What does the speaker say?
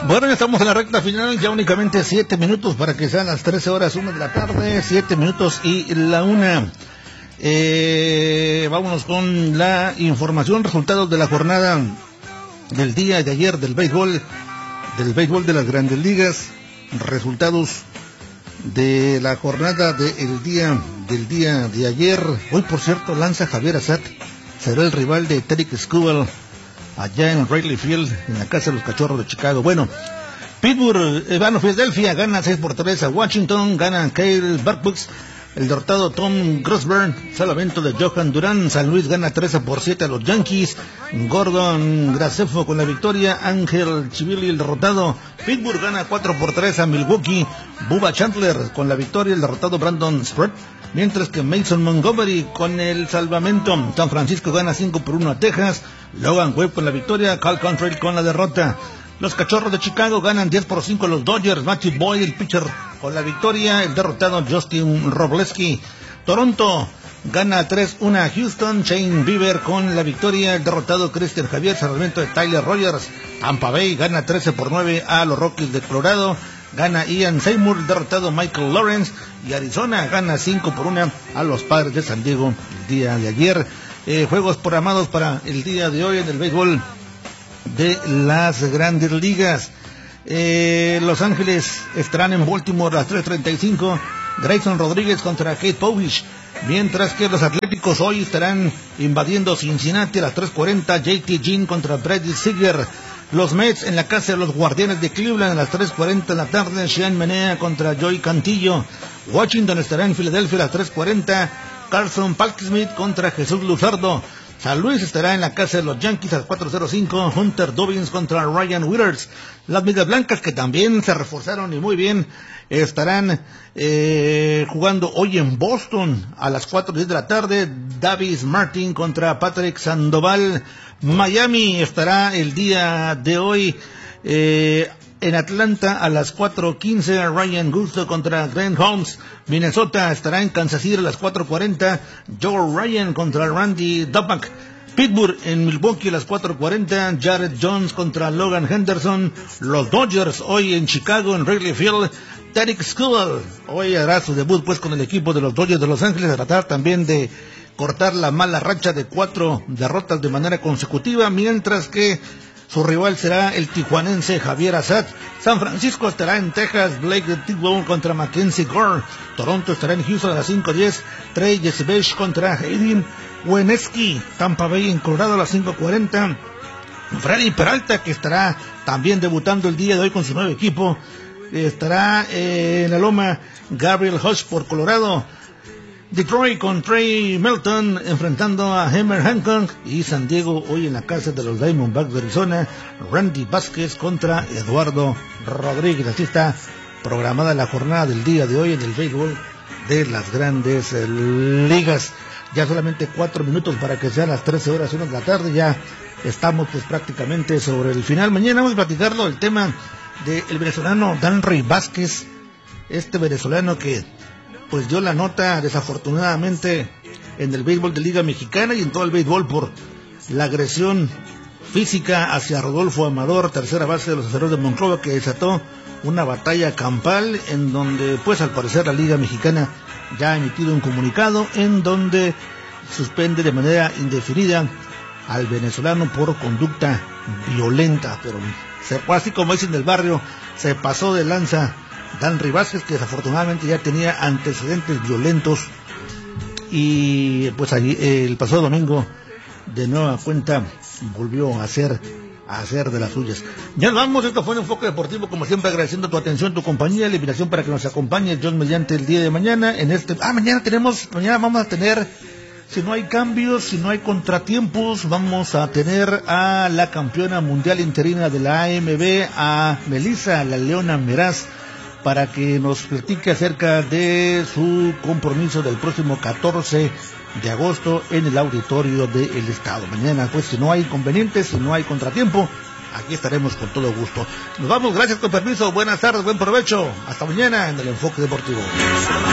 Bueno, ya estamos en la recta final, ya únicamente 7 minutos para que sean las 13 horas 1 de la tarde, 7 minutos y la 1. Vámonos con la información, resultados de la jornada del día de ayer del béisbol de las Grandes Ligas, resultados de la jornada del día de ayer. Hoy, por cierto, lanza Javier Assad, será el rival de Tarik Skubal allá en Wrigley Field, en la casa de los Cachorros de Chicago. Bueno, Philadelphia gana 6-3 a Washington, gana Kyle Buchholz, el derrotado Tom Grosburn, salvamento de Johan Durán. San Luis gana 13-7 a los Yankees, Gordon Graceffo con la victoria, Ángel Chivili el derrotado. Pittsburgh gana 4-3 a Milwaukee, Bubba Chandler con la victoria, el derrotado Brandon Spread, mientras que Mason Montgomery con el salvamento. San Francisco gana 5-1 a Texas, Logan Webb con la victoria, Cal Quantrill con la derrota. Los Cachorros de Chicago ganan 10-5 a los Dodgers, Matthew Boyd, el pitcher, con la victoria, el derrotado Justin Robleski. Toronto gana 3-1 a Houston, Shane Bieber con la victoria, el derrotado Christian Javier, salvamento de Tyler Rogers. Tampa Bay gana 13-9 a los Rockies de Colorado, gana Ian Seymour, el derrotado Michael Lawrence, y Arizona gana 5-1 a los Padres de San Diego el día de ayer. Juegos programados para el día de hoy en el béisbol de las Grandes Ligas. Los Ángeles estarán en Baltimore a las 3:35, Grayson Rodríguez contra Kate Povich, mientras que los Atléticos hoy estarán invadiendo Cincinnati a las 3:40, JT Ginn contra Brady Seager. Los Mets en la casa de los Guardianes de Cleveland a las 3:40 de la tarde, Sean Manaea contra Joey Cantillo. Washington estará en Filadelfia a las 3:40, Carson Palksmith contra Jesús Luzardo. San Luis estará en la casa de los Yankees a las 4:05, Hunter Dobbins contra Ryan Withers. Las Medias Blancas, que también se reforzaron y muy bien, estarán jugando hoy en Boston a las 4:10 de la tarde, Davis Martin contra Patrick Sandoval. Miami estará el día de hoy en Atlanta a las 4:15, Ryan Gusto contra Glenn Holmes. Minnesota estará en Kansas City a las 4:40, Joe Ryan contra Randy Dobnak. Pittsburgh en Milwaukee a las 4:40, Jared Jones contra Logan Henderson. Los Dodgers hoy en Chicago en Wrigley Field, Tarik Skubal hoy hará su debut pues con el equipo de los Dodgers de Los Ángeles, a tratar también de cortar la mala racha de 4 derrotas de manera consecutiva, mientras que su rival será el tijuanense Javier Assad. San Francisco estará en Texas, Blake Tidwell contra Mackenzie Gore. Toronto estará en Houston a las 5:10, Trey Yesbesh contra Hayden Weneski. Tampa Bay en Colorado a las 5:40. Freddy Peralta, que estará también debutando el día de hoy con su nuevo equipo, estará en la loma. Gabriel Hodge por Colorado. Detroit con Trey Melton enfrentando a Hammer Hancock, y San Diego hoy en la casa de los Diamondbacks de Arizona, Randy Vázquez contra Eduardo Rodríguez. Así está programada la jornada del día de hoy en el béisbol de las Grandes Ligas. Ya solamente 4 minutos para que sean las 13 horas 1 de la tarde, ya estamos pues prácticamente sobre el final. Mañana vamos a platicarlo, el tema del venezolano Danry Vázquez, este venezolano que pues dio la nota desafortunadamente en el béisbol de Liga Mexicana y en todo el béisbol por la agresión física hacia Rodolfo Amador, tercera base de los Acereros de Monclova, que desató una batalla campal en donde pues al parecer la Liga Mexicana ya ha emitido un comunicado en donde suspende de manera indefinida al venezolano por conducta violenta. Pero así como dicen del barrio, se pasó de lanza Danry Vázquez, que desafortunadamente ya tenía antecedentes violentos, y pues allí, el pasado domingo de nueva cuenta volvió a hacer de las suyas. Ya nos vamos, esto fue un Enfoque Deportivo, como siempre agradeciendo tu atención, tu compañía, la invitación para que nos acompañe Dios mediante el día de mañana en mañana vamos a tener, si no hay cambios, si no hay contratiempos, vamos a tener a la campeona mundial interina de la AMB, a Melissa La Leona Meraz, para que nos platique acerca de su compromiso del próximo 14 de agosto en el auditorio del Estado. Mañana, pues, si no hay inconvenientes, si no hay contratiempo, aquí estaremos con todo gusto. Nos vamos, gracias, con permiso, buenas tardes, buen provecho, hasta mañana en el Enfoque Deportivo.